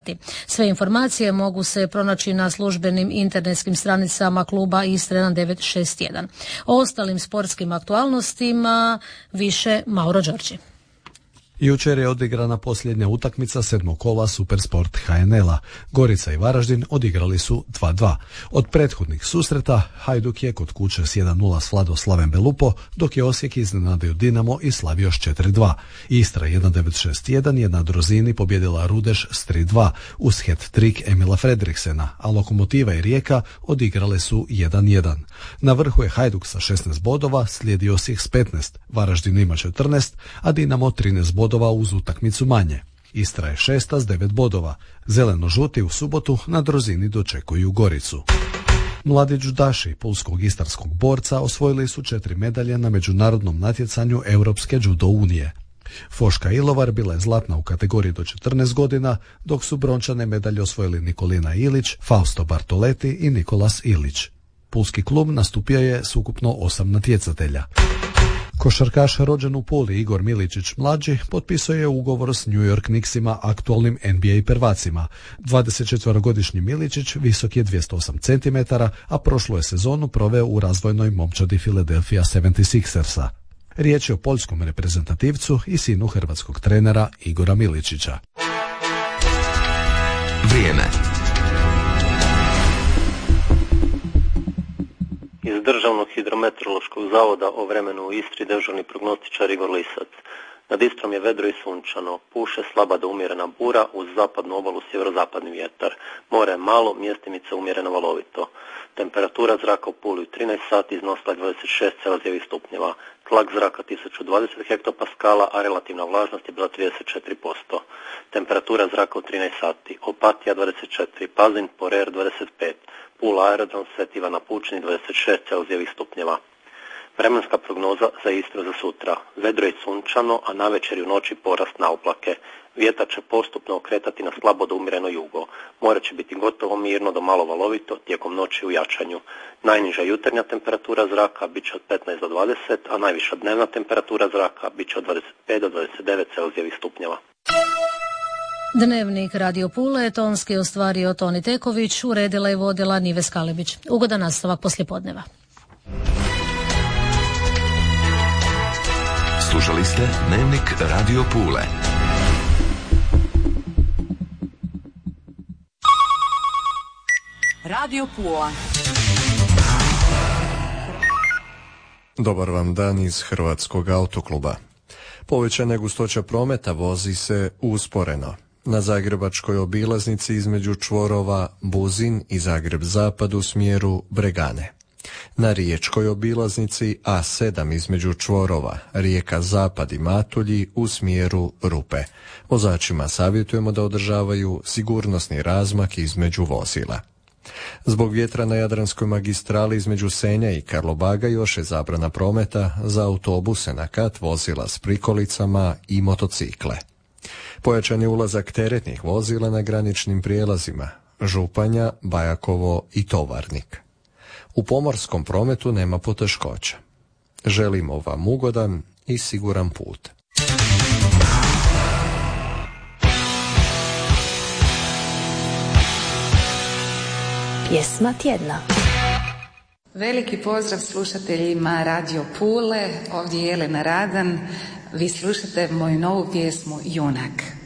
Sve informacije mogu se pronaći na službenim internetskim stranicama kluba Istre 1961. O ostalim sportskim aktualnostima više Mauro Đorđi. Jučer je odigrana posljednja utakmica 7. kola Supersport HNL-a. Gorica i Varaždin odigrali su 2:2. Od prethodnih susreta Hajduk je kod kuće s 1:0 Slavoslavem Belupo, dok je Osijek iznenadio Dinamo i slavio s 4:2. Istra 1961 je na Drozini pobjedila Rudeš s 3:2 uz hat-trik Emila Fredriksena, a Lokomotiva i Rijeka odigrale su 1:1. Na vrhu je Hajduk sa 16 bodova, slijedi Osijek s 15, Varaždin ima 14, a Dinamo 13 bodova uz utakmicu manje. Istra je 6. s 9 bodova. Zeleno-žuti u subotu na Drozini dočekuju Goricu. Mladi džudaši pulskog istarskog borca osvojili su 4 medalje na međunarodnom natjecanju Europske judo unije. Foška Ilovar bila je zlatna u kategoriji do 14 godina, dok su brončane medalje osvojili Nikolina Ilić, Fausto Bartoleti i Nikolas Ilić. Pulski klub nastupio je s ukupno 8 natjecatelja. Košarkaš rođen u Puli Igor Miličić mlađi potpisao je ugovor s New York Knicksima, aktualnim NBA prvacima. 24-godišnji Miličić visok je 208 cm, a prošlu je sezonu proveo u razvojnoj momčadi Philadelphia 76ersa. Riječ je o poljskom reprezentativcu i sinu hrvatskog trenera Igora Miličića. Vrijeme. Iz Državnog hidrometeorološkog zavoda o vremenu u Istri dežurni prognostičar Igor Lisac. Nad Istrom je vedro i sunčano, puše slaba do umjerena bura uz zapadnu obalu sjeverozapadni vjetar. More je malo, mjestimice umjereno valovito. Temperatura zraka u Puli u 13 sati iznosila 26,9 stupnjeva. Tlak zraka 1020 hektopaskala, a relativna vlažnost je bila 34%. Temperatura zraka u 13 sati. Opatija 24, Pazin, Porer 25. Pula aerodrom Sv. Ivana Pučini 26,9 stupnjeva. Vremenska prognoza za Istru za sutra. Vedro je sunčano, a navečer i u noći porast na oblake. Vjetar će postupno okretati na slabo do umjereno jugo. More će biti gotovo mirno do malo valovito tijekom noći u jačanju. Najniža jutarnja temperatura zraka bit će od 15 do 20, a najviša dnevna temperatura zraka bit će od 25 do 29,9 stupnjeva. Dnevnik Radio Pule tonski ostvario Toni Teković, uredila i vodila Nive Skalebić. Ugodan nastavak poslijepodneva. Slušali ste Dnevnik Radio Pule. Radio Pula. Dobar vam dan iz Hrvatskog autokluba. Povećana gustoća prometa vozi se usporeno. Na zagrebačkoj obilaznici između čvorova Buzin i Zagreb Zapad u smjeru Bregane. Na riječkoj obilaznici A7 između čvorova Rijeka Zapad i Matulji u smjeru Rupe. Vozačima savjetujemo da održavaju sigurnosni razmak između vozila. Zbog vjetra na Jadranskoj magistrali između Senja i Karlobaga još je zabrana prometa za autobuse na kat, vozila s prikolicama i motocikle. Pojačan je ulazak teretnih vozila na graničnim prijelazima Županja, Bajakovo i Tovarnik. U pomorskom prometu nema poteškoća. Želimo vam ugodan i siguran put. Pjesma tjedna. Veliki pozdrav slušateljima Radio Pule, ovdje je Jelena Radan. Vi slušate moju novu pjesmu Junak.